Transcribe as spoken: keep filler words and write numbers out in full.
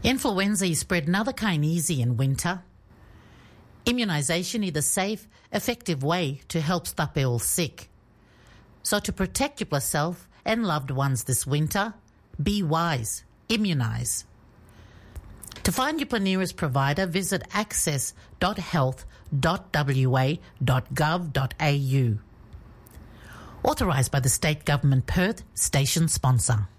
Influenza is spread neither kind easy in winter. Immunisation is a safe, effective way to help stop people sick. So to protect yourself and loved ones this winter, be wise, immunise. To find your nearest provider, visit access dot health dot w a dot gov dot a u. Authorised by the State Government Perth, station sponsor.